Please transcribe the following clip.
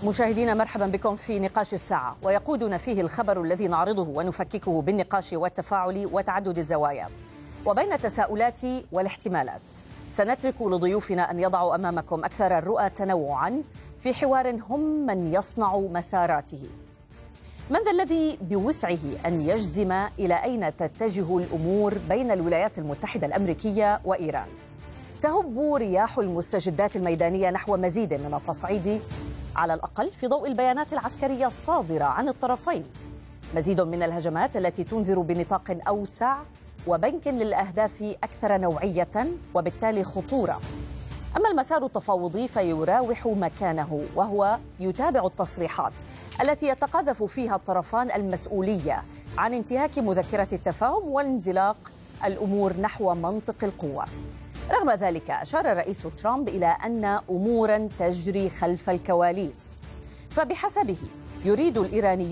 مشاهدينا مرحبا بكم في نقاش الساعة، ويقودنا فيه الخبر الذي نعرضه ونفككه بالنقاش والتفاعل وتعدد الزوايا وبين التساؤلات والاحتمالات. سنترك لضيوفنا أن يضعوا أمامكم أكثر الرؤى تنوعا في حوار هم من يصنع مساراته. من ذا الذي بوسعه أن يجزم إلى أين تتجه الأمور بين الولايات المتحدة الأمريكية وإيران؟ تهب رياح المستجدات الميدانية نحو مزيد من التصعيد، على الأقل في ضوء البيانات العسكرية الصادرة عن الطرفين. مزيد من الهجمات التي تنذر بنطاق أوسع وبنك للأهداف أكثر نوعية وبالتالي خطورة. أما المسار التفاوضي فيراوح مكانه، وهو يتابع التصريحات التي يتقاذف فيها الطرفان المسؤولية عن انتهاك مذكرة التفاهم وانزلاق الأمور نحو منطق القوة. رغم ذلك أشار الرئيس ترامب إلى أن أموراً تجري خلف الكواليس، فبحسبه يريد الإيرانيون